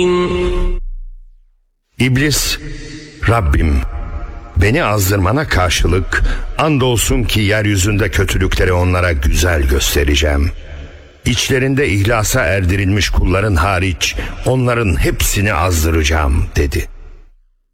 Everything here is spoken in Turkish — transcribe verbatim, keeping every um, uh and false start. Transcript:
İblis, Rabbim, beni azdırmana karşılık andolsun ki yeryüzünde kötülükleri onlara güzel göstereceğim. İçlerinde ihlasa erdirilmiş kulların hariç onların hepsini azdıracağım dedi.